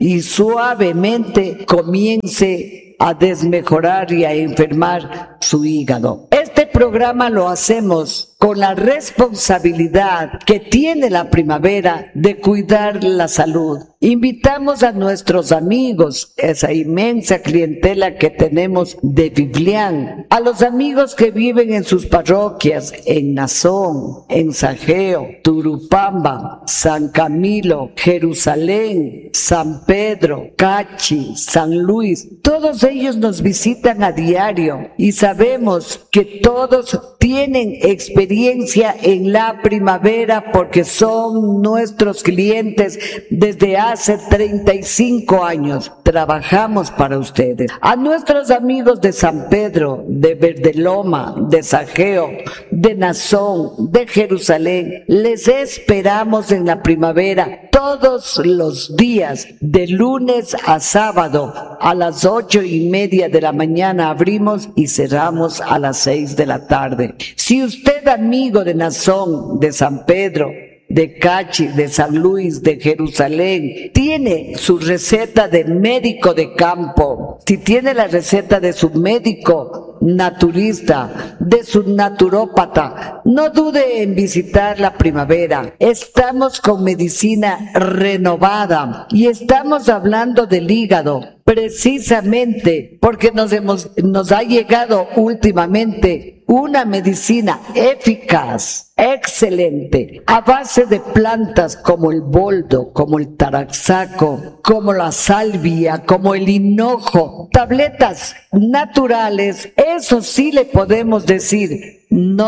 y suavemente comience a desmejorar y a enfermar su hígado. Este programa lo hacemos con la responsabilidad que tiene la primavera de cuidar la salud. Invitamos a nuestros amigos, esa inmensa clientela que tenemos de Biblián, a los amigos que viven en sus parroquias, en Nazón, en Sajeo, Turupamba, San Camilo, Jerusalén, San Pedro, Cachi, San Luis. Todos ellos nos visitan a diario y sabemos que todos tienen experiencia en la primavera porque son nuestros clientes desde hace 35 años. Trabajamos para ustedes. A nuestros amigos de San Pedro, de Verdeloma, de Sajeo, de Nazón, de Jerusalén, les esperamos en la primavera todos los días, de lunes a sábado, a las 8:30 de la mañana abrimos y cerramos a las 6 de la tarde. Si usted, amigo de Nazón, de San Pedro, de Cachi, de San Luis, de Jerusalén, tiene su receta de médico de campo, si tiene la receta de su médico naturista, de su naturópata, no dude en visitar la primavera. Estamos con medicina renovada y estamos hablando del hígado, precisamente porque nos ha llegado últimamente una medicina eficaz, excelente, a base de plantas como el boldo, como el taraxaco, como la salvia, como el hinojo, tabletas naturales. Eso sí le podemos decir,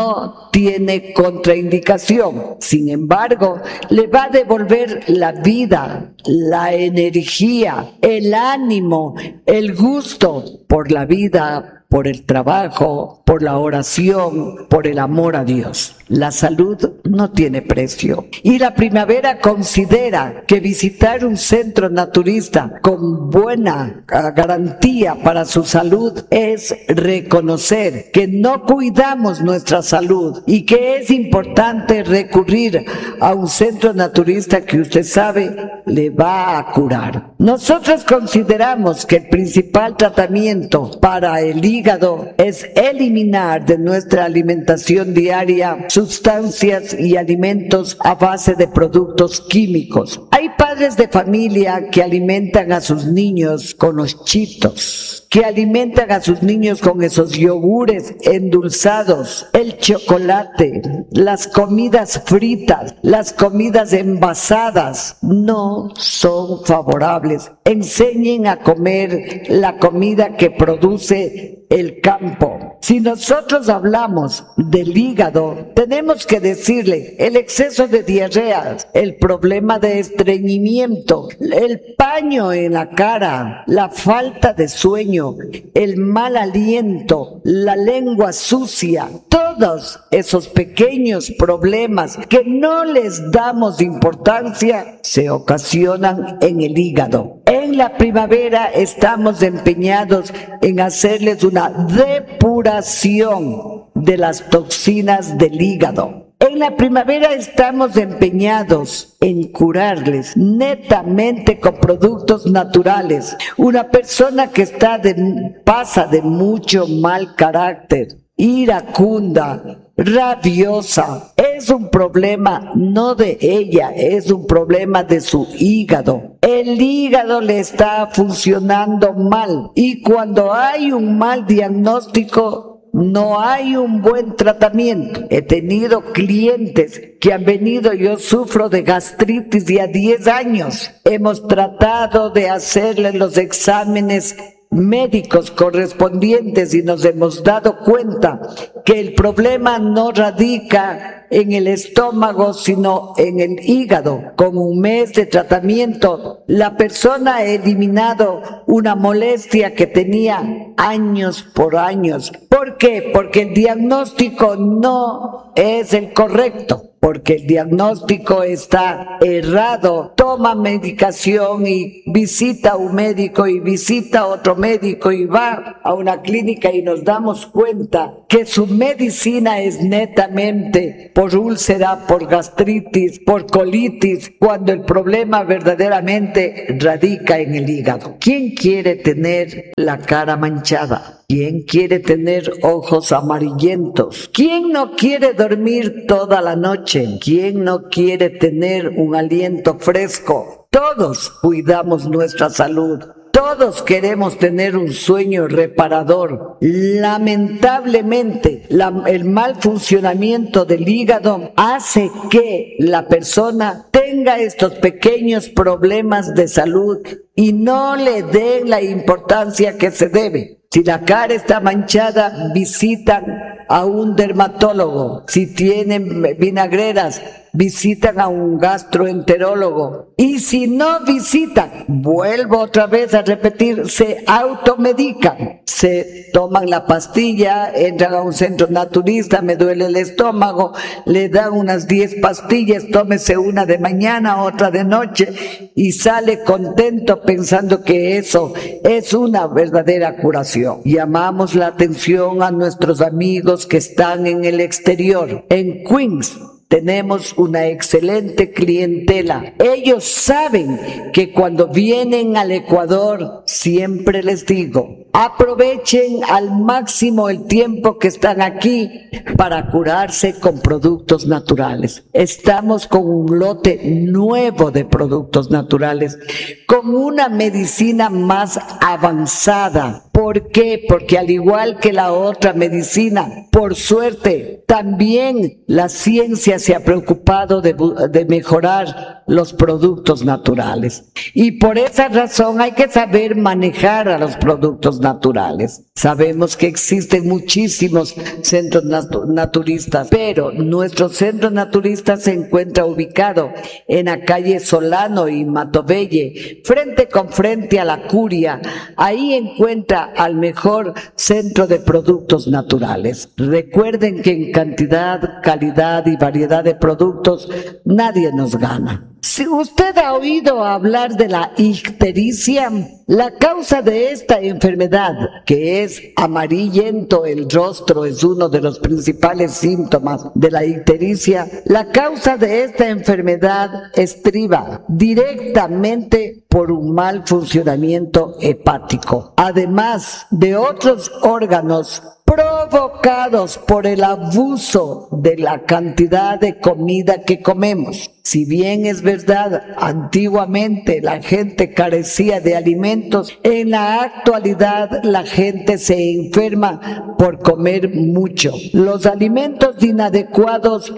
no tiene contraindicación. Sin embargo, le va a devolver la vida, la energía, el ánimo, el gusto por la vida, por el trabajo, por la oración, por el amor a Dios. La salud no tiene precio. Y la primavera considera que visitar un centro naturista con buena garantía para su salud es reconocer que no cuidamos nuestra salud y que es importante recurrir a un centro naturista que usted sabe le va a curar. Nosotros consideramos que el principal tratamiento para el hígado es eliminar de nuestra alimentación diaria sustancias y alimentos a base de productos químicos. Hay padres de familia que alimentan a sus niños con los chitos, que alimentan a sus niños con esos yogures endulzados, el chocolate, las comidas fritas, las comidas envasadas, no son favorables. Enseñen a comer la comida que produce el campo. Si nosotros hablamos del hígado, tenemos que decirle el exceso de diarreas, el problema de estreñimiento, el paño en la cara, la falta de sueño, el mal aliento, la lengua sucia, todos esos pequeños problemas que no les damos importancia se ocasionan en el hígado. En la primavera estamos empeñados en hacerles una depuración de las toxinas del hígado. En la primavera estamos empeñados en curarles netamente con productos naturales. Una persona que pasa de mucho mal carácter, iracunda, rabiosa, es un problema no de ella, es un problema de su hígado. El hígado le está funcionando mal y cuando hay un mal diagnóstico no hay un buen tratamiento. He tenido clientes que han venido, yo sufro de gastritis ya 10 años. Hemos tratado de hacerle los exámenes médicos correspondientes y nos hemos dado cuenta que el problema no radica en el estómago sino en el hígado. Con un mes de tratamiento la persona ha eliminado una molestia que tenía años por años. ¿Por qué? Porque el diagnóstico no es el correcto. Porque el diagnóstico está errado. Toma medicación y visita a un médico y visita a otro médico y va a una clínica y nos damos cuenta que su medicina es netamente por úlcera, por gastritis, por colitis, cuando el problema verdaderamente radica en el hígado. ¿Quién quiere tener la cara manchada? ¿Quién quiere tener ojos amarillentos? ¿Quién no quiere dormir toda la noche? ¿Quién no quiere tener un aliento fresco? Todos cuidamos nuestra salud. Todos queremos tener un sueño reparador. Lamentablemente, el mal funcionamiento del hígado hace que la persona tenga estos pequeños problemas de salud y no le den la importancia que se debe. Si la cara está manchada, visitan a un dermatólogo. Si tienen vinagreras, visitan a un gastroenterólogo. Y si no visitan, vuelvo otra vez a repetir, se automedican. Se toman la pastilla, entran a un centro naturista, me duele el estómago, le dan unas 10 pastillas, tómese una de mañana, otra de noche, y sale contento pensando que eso es una verdadera curación. Llamamos la atención a nuestros amigos que están en el exterior. En Queens tenemos una excelente clientela. Ellos saben que cuando vienen al Ecuador, siempre les digo, aprovechen al máximo el tiempo que están aquí para curarse con productos naturales. Estamos con un lote nuevo de productos naturales, con una medicina más avanzada. ¿Por qué? Porque al igual que la otra medicina, por suerte, también la ciencia se ha preocupado de mejorar los productos naturales. Y por esa razón hay que saber manejar a los productos naturales. Sabemos que existen muchísimos centros naturistas, pero nuestro centro naturista se encuentra ubicado en la calle Solano y Matobelle, frente con frente a la Curia. Ahí encuentra al mejor centro de productos naturales. Recuerden que en cantidad, calidad y variedad de productos nadie nos gana. Si usted ha oído hablar de la ictericia, la causa de esta enfermedad, que es amarillento el rostro, es uno de los principales síntomas de la ictericia. La causa de esta enfermedad estriba directamente por un mal funcionamiento hepático, además de otros órganos provocados por el abuso de la cantidad de comida que comemos. Si bien es verdad, antiguamente la gente carecía de alimentos, en la actualidad la gente se enferma por comer mucho. Los alimentos inadecuados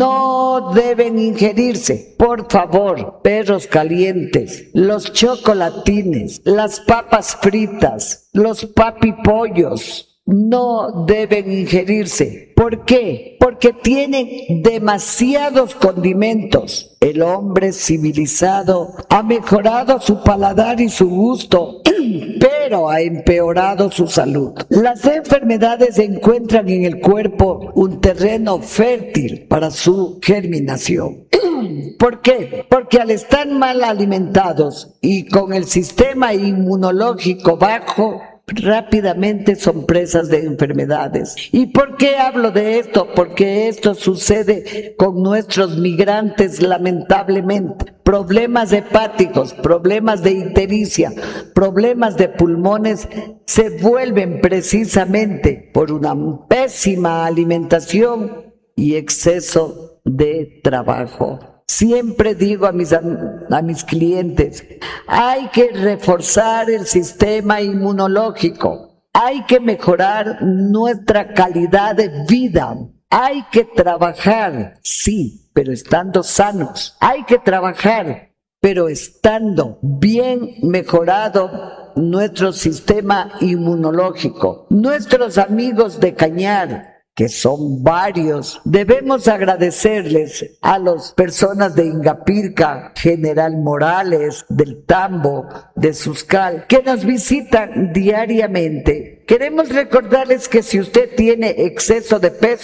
no deben ingerirse. Por favor, perros calientes, los chocolatines, las papas fritas, los papipollos, no deben ingerirse. ¿Por qué? Porque tienen demasiados condimentos. El hombre civilizado ha mejorado su paladar y su gusto, pero ha empeorado su salud. Las enfermedades encuentran en el cuerpo un terreno fértil para su germinación. ¿Por qué? Porque al estar mal alimentados y con el sistema inmunológico bajo, rápidamente son presas de enfermedades. ¿Y por qué hablo de esto? Porque esto sucede con nuestros migrantes, lamentablemente. Problemas hepáticos, problemas de ictericia, problemas de pulmones se vuelven precisamente por una pésima alimentación y exceso de trabajo. Siempre digo a mis clientes, hay que reforzar el sistema inmunológico, hay que mejorar nuestra calidad de vida, hay que trabajar, sí, pero estando sanos, hay que trabajar, pero estando bien mejorado nuestro sistema inmunológico. Nuestros amigos de Cañar, que son varios, debemos agradecerles a las personas de Ingapirca, General Morales, del Tambo, de Suscal, que nos visitan diariamente. Queremos recordarles que si usted tiene exceso de peso,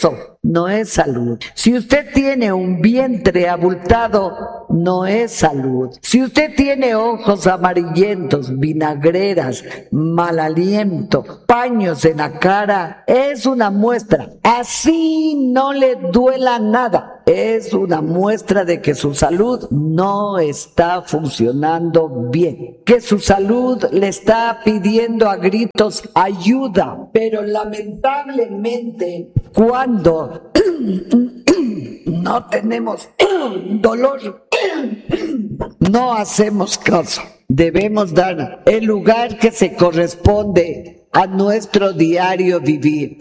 no es salud. Si usted tiene un vientre abultado, no es salud. Si usted tiene ojos amarillentos, vinagreras, mal aliento, paños en la cara, es una muestra. Así no le duela nada. Es una muestra de que su salud no está funcionando bien, que su salud le está pidiendo a gritos ayuda. Pero lamentablemente, cuando no tenemos dolor, no hacemos caso. Debemos dar el lugar que se corresponde a nuestro diario vivir.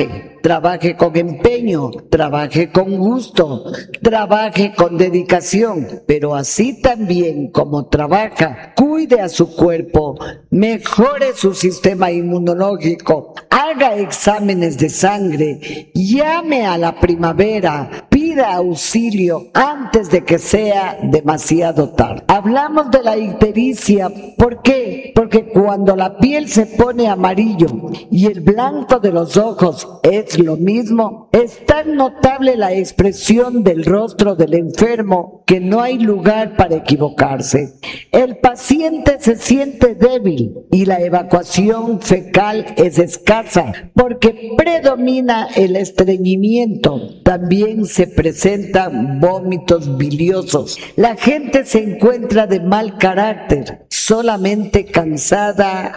Trabaje con empeño, trabaje con gusto, trabaje con dedicación, pero así también como trabaja, cuide a su cuerpo, mejore su sistema inmunológico, haga exámenes de sangre, llame a la primavera, pida auxilio antes de que sea demasiado tarde. Hablamos de la ictericia, ¿por qué? Porque cuando la piel se pone amarillo y el blanco de los ojos es lo mismo, es tan notable la expresión del rostro del enfermo que no hay lugar para equivocarse. El paciente se siente débil y la evacuación fecal es escasa porque predomina el estreñimiento. También se presentan vómitos biliosos. La gente se encuentra de mal carácter, solamente cansada,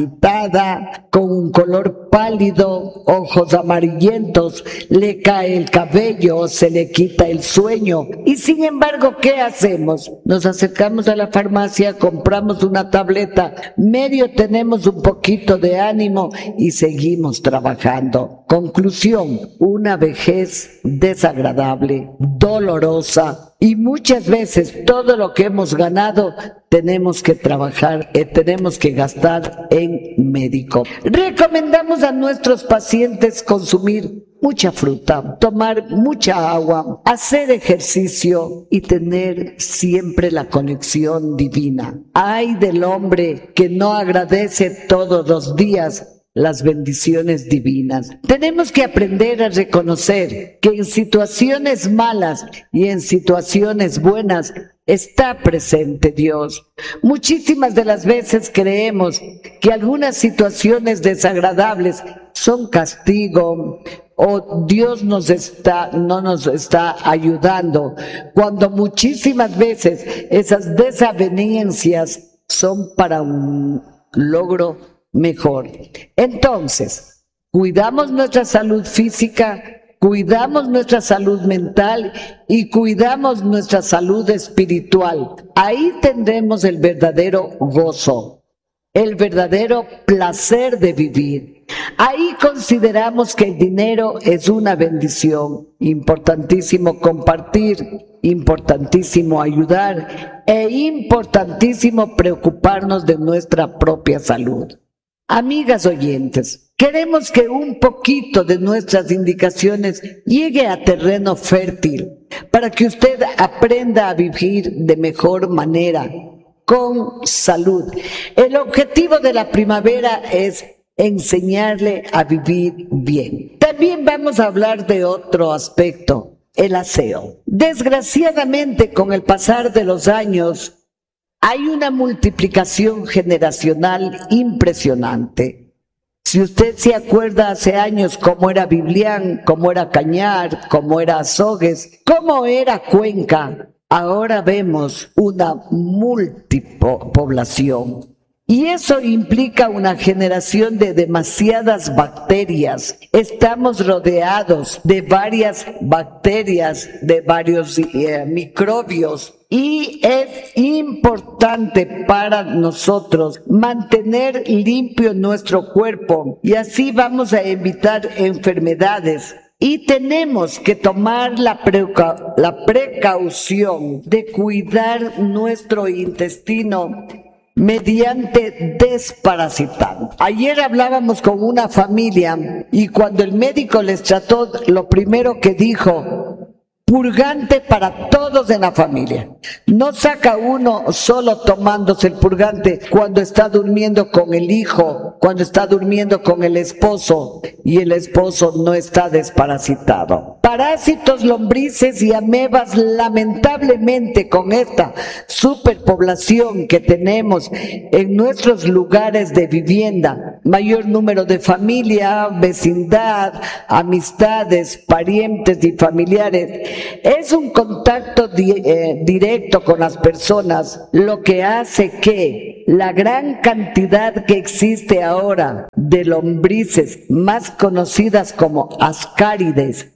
agitada, con un color pálido, ojos amarillentos, le cae el cabello, se le quita el sueño. Y sin embargo, ¿qué hacemos? Nos acercamos a la farmacia, compramos una tableta, medio tenemos un poquito de ánimo y seguimos trabajando. Conclusión, una vejez desagradable, dolorosa, y muchas veces todo lo que hemos ganado tenemos que trabajar, tenemos que gastar en médico. Recomendamos a nuestros pacientes consumir mucha fruta, tomar mucha agua, hacer ejercicio y tener siempre la conexión divina. Ay del hombre que no agradece todos los días las bendiciones divinas. Tenemos que aprender a reconocer que en situaciones malas y en situaciones buenas está presente Dios. Muchísimas de las veces creemos que algunas situaciones desagradables son castigo o Dios no nos está ayudando, cuando muchísimas veces esas desavenencias son para un logro mejor. Entonces, cuidamos nuestra salud física, cuidamos nuestra salud mental y cuidamos nuestra salud espiritual. Ahí tendremos el verdadero gozo, el verdadero placer de vivir. Ahí consideramos que el dinero es una bendición. Importantísimo compartir, importantísimo ayudar e importantísimo preocuparnos de nuestra propia salud. Amigas oyentes, queremos que un poquito de nuestras indicaciones llegue a terreno fértil para que usted aprenda a vivir de mejor manera, con salud. El objetivo de la primavera es enseñarle a vivir bien. También vamos a hablar de otro aspecto, el aseo. Desgraciadamente, con el pasar de los años, hay una multiplicación generacional impresionante. Si usted se acuerda hace años cómo era Biblián, cómo era Cañar, cómo era Azogues, cómo era Cuenca, ahora vemos una multipoblación. Y eso implica una generación de demasiadas bacterias. Estamos rodeados de varias bacterias, de varios microbios. Y es importante para nosotros mantener limpio nuestro cuerpo y así vamos a evitar enfermedades. Y tenemos que tomar la precaución de cuidar nuestro intestino mediante desparasitando. Ayer hablábamos con una familia y cuando el médico les trató, lo primero que dijo: purgante para todos en la familia. No saca uno solo tomándose el purgante cuando está durmiendo con el hijo, cuando está durmiendo con el esposo y el esposo no está desparasitado. Parásitos, lombrices y amebas, lamentablemente con esta superpoblación que tenemos en nuestros lugares de vivienda, mayor número de familia, vecindad, amistades, parientes y familiares, es un contacto directo con las personas lo que hace que la gran cantidad que existe ahora de lombrices, más conocidas como ascárides,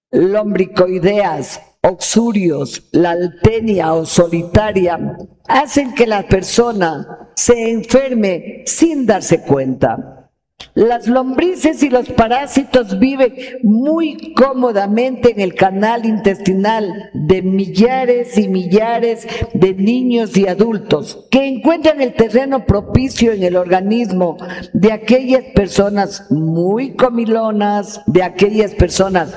lombricoideas, oxurios, la altenia o solitaria, hacen que la persona se enferme sin darse cuenta. Las lombrices y los parásitos viven muy cómodamente en el canal intestinal de millares y millares de niños y adultos que encuentran el terreno propicio en el organismo de aquellas personas muy comilonas, de aquellas personas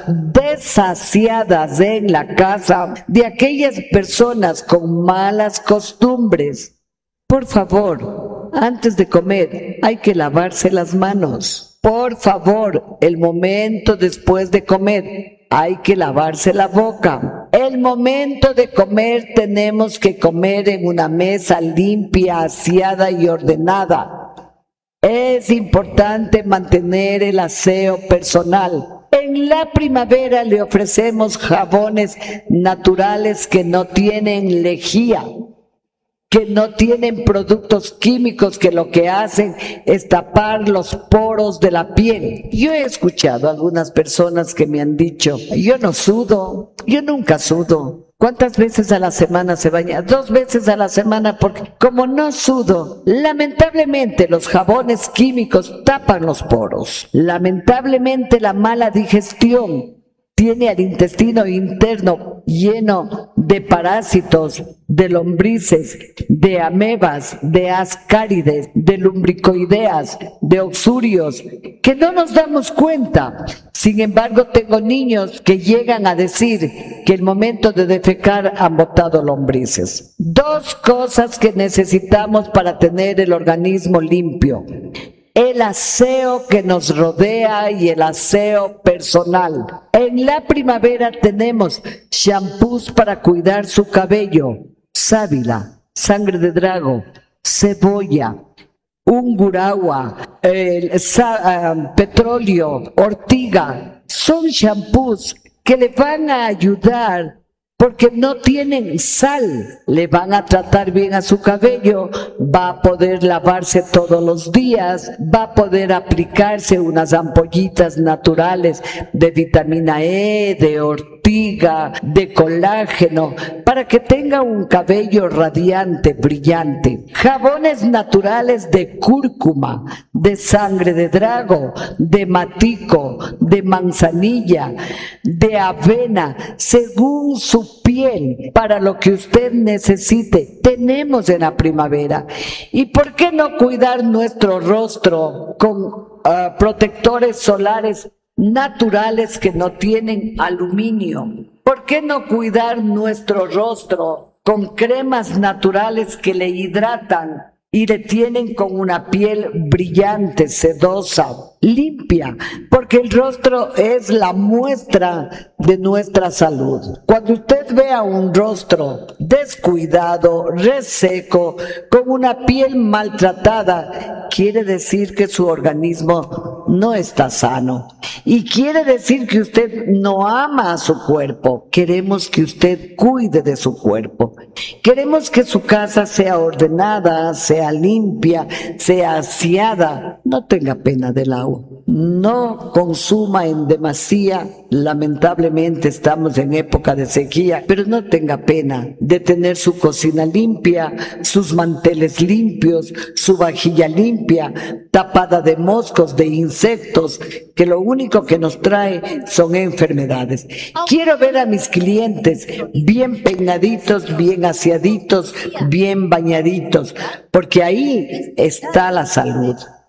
desasiadas en la casa, de aquellas personas con malas costumbres. Por favor, antes de comer hay que lavarse las manos. Por favor, el momento después de comer hay que lavarse la boca. El momento de comer tenemos que comer en una mesa limpia, aseada y ordenada. Es importante mantener el aseo personal. En la primavera le ofrecemos jabones naturales que no tienen lejía, que no tienen productos químicos que lo que hacen es tapar los poros de la piel. Yo he escuchado a algunas personas que me han dicho, yo no sudo, yo nunca sudo. ¿Cuántas veces a la semana se baña? 2 veces a la semana, porque como no sudo, lamentablemente los jabones químicos tapan los poros. Lamentablemente la mala digestión tiene al intestino interno lleno de parásitos, de lombrices, de amebas, de ascárides, de lumbricoideas, de oxurios, que no nos damos cuenta. Sin embargo, tengo niños que llegan a decir que el momento de defecar han botado lombrices. 2 cosas que necesitamos para tener el organismo limpio: el aseo que nos rodea y el aseo personal. En la primavera tenemos shampoos para cuidar su cabello: sábila, sangre de drago, cebolla, ungurahua, petróleo, ortiga. Son shampoos que le van a ayudar porque no tienen sal, le van a tratar bien a su cabello, va a poder lavarse todos los días, va a poder aplicarse unas ampollitas naturales de vitamina E, de ortiga, de colágeno, para que tenga un cabello radiante, brillante. Jabones naturales de cúrcuma, de sangre de drago, de matico, de manzanilla, de avena, según su piel, para lo que usted necesite, tenemos en la primavera. ¿Y por qué no cuidar nuestro rostro con protectores solares naturales que no tienen aluminio? ¿Por qué no cuidar nuestro rostro con cremas naturales que le hidratan y le tienen con una piel brillante, sedosa, limpia? Porque el rostro es la muestra de nuestra salud. Cuando usted vea un rostro descuidado, reseco, con una piel maltratada, quiere decir que su organismo no está sano. Y quiere decir que usted no ama a su cuerpo. Queremos que usted cuide de su cuerpo. Queremos que su casa sea ordenada, sea limpia, sea aseada. No tenga pena del agua. No consuma en demasía. Lamentablemente estamos en época de sequía, pero no tenga pena de tener su cocina limpia, sus manteles limpios, su vajilla limpia, tapada de moscos, de insectos, que lo único que nos trae son enfermedades. Quiero ver a mis clientes bien peinaditos, bien aseaditos, bien bañaditos, porque ahí está la salud.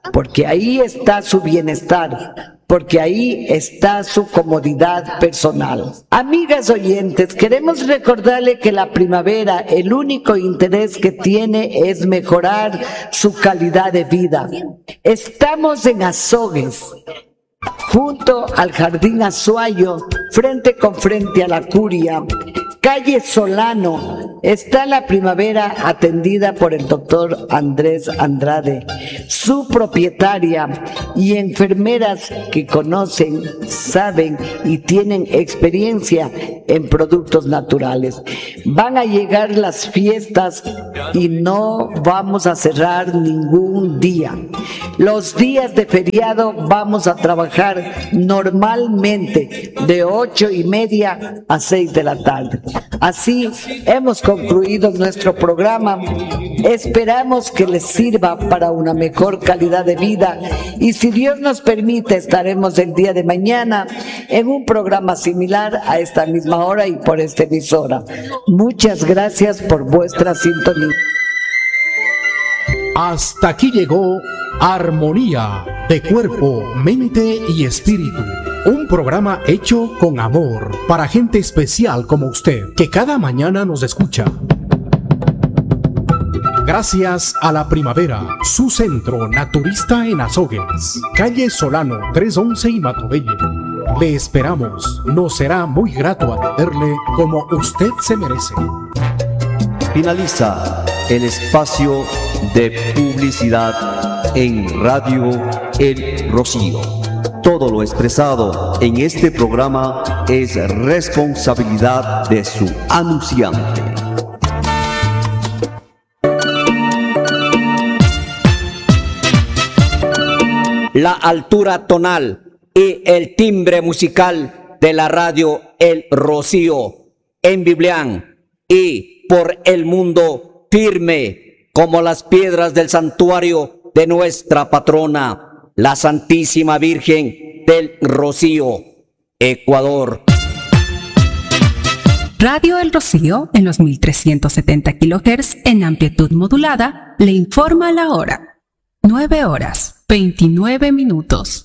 porque ahí está su bienestar, porque ahí está su comodidad personal. Amigas oyentes, queremos recordarle que la primavera, el único interés que tiene es mejorar su calidad de vida. Estamos en Azogues, junto al Jardín Azuayo, frente con frente a la Curia, calle Solano. Está la primavera atendida por el doctor Andrés Andrade, su propietaria, y enfermeras que conocen, saben y tienen experiencia en productos naturales. Van a llegar las fiestas y no vamos a cerrar ningún día. Los días de feriado vamos a trabajar normalmente de 8:30 a 6 de la tarde. Así hemos concluido nuestro programa. Esperamos que les sirva para una mejor calidad de vida y si Dios nos permite estaremos el día de mañana en un programa similar a esta misma hora y por esta emisora. Muchas gracias por vuestra sintonía. Hasta aquí llegó Armonía de Cuerpo, Mente y Espíritu. Un programa hecho con amor para gente especial como usted, que cada mañana nos escucha. Gracias a la primavera, su centro naturista en Azogues, calle Solano 311 y Matobelle. Le esperamos, nos será muy grato atenderle como usted se merece. Finaliza el espacio de publicidad en Radio El Rocío. Todo lo expresado en este programa es responsabilidad de su anunciante. La altura tonal y el timbre musical de la radio El Rocío en Biblián y por el mundo firme como las piedras del santuario de nuestra patrona, la Santísima Virgen del Rocío, Ecuador. Radio El Rocío, en los 1370 kHz en amplitud modulada, le informa la hora. 9:29.